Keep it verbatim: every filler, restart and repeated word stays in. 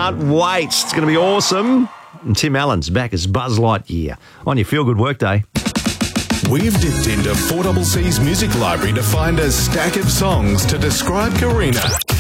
Can't wait. It's going to be awesome. And Tim Allen's back as Buzz Lightyear on your Feel Good Workday. We've dipped into four C C's music library to find a stack of songs to describe Karina.